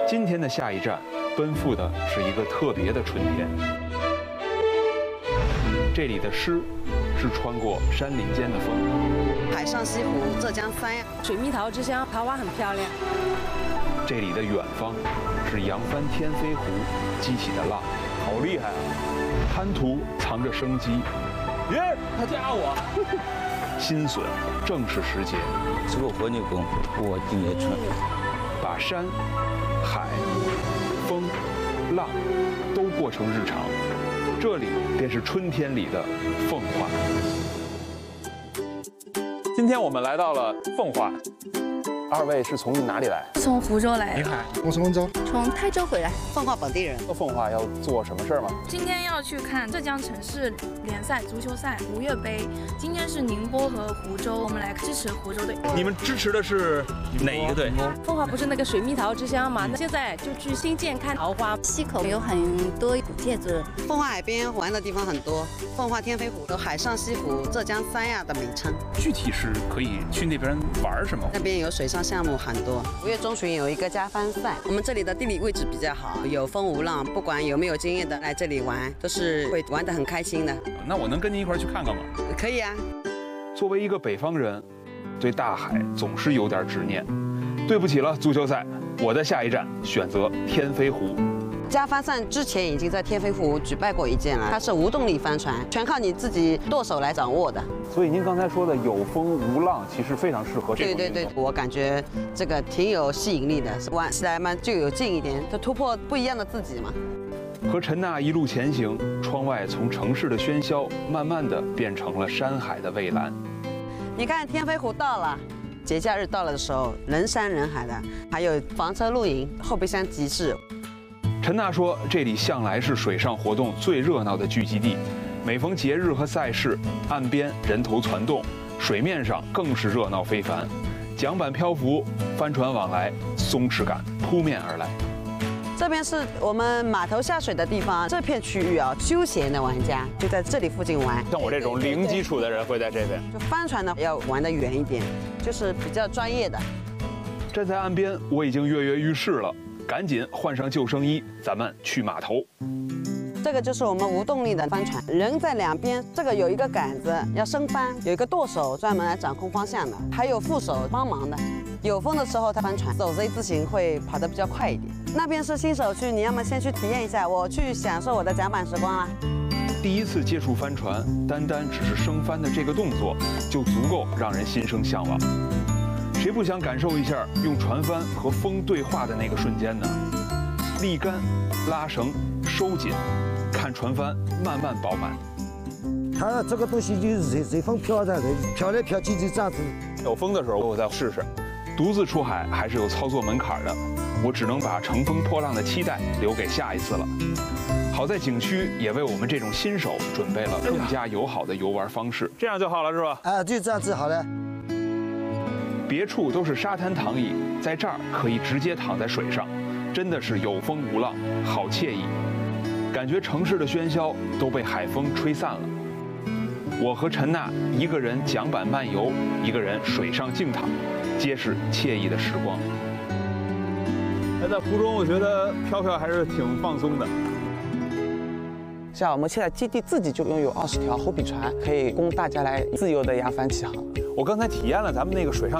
今天的下一站，奔赴的是一个特别的春天。这里的诗是穿过山林间的风， 海上西湖、浙江三亚， 水蜜桃之乡，桃花很漂亮。 这里的远方是扬帆天飞湖激起的浪，好厉害啊！滩涂藏着生机， 耶，他加我。 新笋正是时节， 吃过活牛羹，我定也春。 把山、海、风、浪都过成日常，这里便是春天里的奉化。今天我们来到了奉化，二位是从哪里来？ 从湖州来的。 我从温州。 从泰州回来。 奉化本地人。 到奉化要做什么事儿吗？ 今天要去看浙江城市联赛足球赛吴越杯。今天是宁波和湖州，我们来支持湖州队。 你们支持的是哪一个队？ 奉化不是那个水蜜桃之乡嘛？那现在就去新建看桃花。 溪口有很多古建筑。 奉化海边玩的地方很多，奉化天飞湖有海上西湖、浙江三亚的名称。 具体是可以去那边玩什么？ 那边有水上项目很多。5月中旬有一个加帆赛，我们这里的地理位置比较好，有风无浪，不管有没有经验的来这里玩，都是会玩得很开心的。 那我能跟您一块去看看吗？ 可以啊。 作为一个北方人，对大海总是有点执念。对不起了，足球赛，我的下一站选择天飞湖。 加帆赛之前已经在天飞湖举办过一件了，它是无动力帆船，全靠你自己舵手来掌握的。 所以您刚才说的有风无浪，其实非常适合这种运动。 对，我感觉这个挺有吸引力的，玩起来嘛就有劲一点，就突破不一样的自己嘛。 和陈娜一路前行，窗外从城市的喧嚣，慢慢的变成了山海的蔚蓝。 你看天飞湖到了。节假日到了的时候，人山人海的，还有房车露营、后备箱集市。 陈娜说，这里向来是水上活动最热闹的聚集地，每逢节日和赛事，岸边人头攒动，水面上更是热闹非凡，桨板漂浮，帆船往来，松弛感扑面而来。 这边是我们码头下水的地方，这片区域啊，休闲的玩家就在这里附近玩。 像我这种零基础的人会在这边。 就帆船呢要玩得远一点，就是比较专业的。 站在岸边，我已经跃跃欲试了，赶紧换上救生衣，咱们去码头。 这个就是我们无动力的帆船，人在两边，这个有一个杆子要升帆，有一个舵手专门来掌控方向的，还有副手帮忙的。有风的时候，它帆船走 Z 字形会跑得比较快一点。那边是新手区，你要么先去体验一下，我去享受我的桨板时光啦。 第一次接触帆船，单单只是升帆的这个动作，就足够让人心生向往。谁不想感受一下用船帆和风对话的那个瞬间呢？立竿、拉绳、收紧，看船帆慢慢饱满。 它这个东西就是随风飘的，飘来飘去就这样子。 有风的时候我再试试。独自出海还是有操作门槛的，我只能把乘风破浪的期待留给下一次了。好在景区也为我们这种新手准备了更加友好的游玩方式。 这样就好了是吧？ 啊，就这样子好了。 别处都是沙滩躺椅，在这儿可以直接躺在水上，真的是有风无浪，好惬意。感觉城市的喧嚣都被海风吹散了。我和陈娜一个人桨板漫游，一个人水上静躺，皆是惬意的时光。 在湖中，我觉得飘飘还是挺放松的。 像我们现在基地自己就拥有20条后备船，可以供大家来自由的扬帆起航。 我刚才体验了咱们那个水上